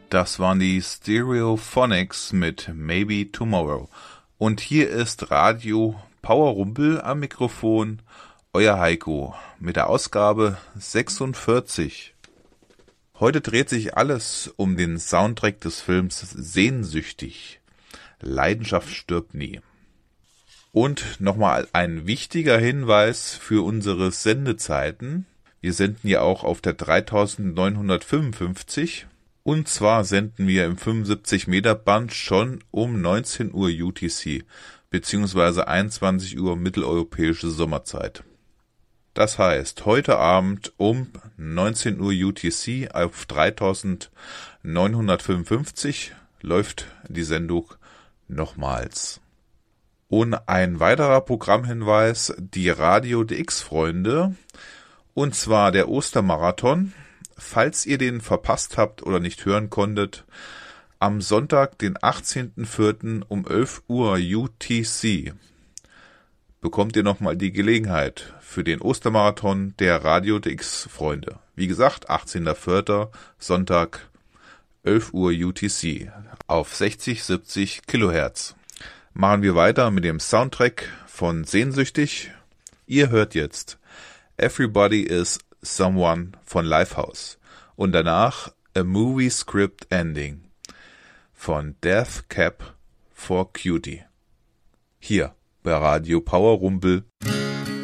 Das waren die Stereophonics mit Maybe Tomorrow. Und hier ist Radio Powerrumpel am Mikrofon, euer Heiko, mit der Ausgabe 46. Heute dreht sich alles um den Soundtrack des Films Sehnsüchtig. Leidenschaft stirbt nie. Und nochmal ein wichtiger Hinweis für unsere Sendezeiten. Wir senden ja auch auf der 3955. Und zwar senden wir im 75-Meter-Band schon um 19 Uhr UTC, beziehungsweise 21 Uhr mitteleuropäische Sommerzeit. Das heißt, heute Abend um 19 Uhr UTC auf 3955 läuft die Sendung nochmals. Und ein weiterer Programmhinweis, die Radio DX-Freunde, und zwar der Ostermarathon. Falls ihr den verpasst habt oder nicht hören konntet, am Sonntag, den 18.04. um 11 Uhr UTC bekommt ihr nochmal die Gelegenheit für den Ostermarathon der Radio DX-Freunde. Wie gesagt, 18.04. Sonntag, 11 Uhr UTC auf 60-70 Kilohertz. Machen wir weiter mit dem Soundtrack von Sehnsüchtig. Ihr hört jetzt Everybody is Someone von Lifehouse und danach A Movie Script Ending von Death Cab for Cutie. Hier bei Radio Powerrumpel.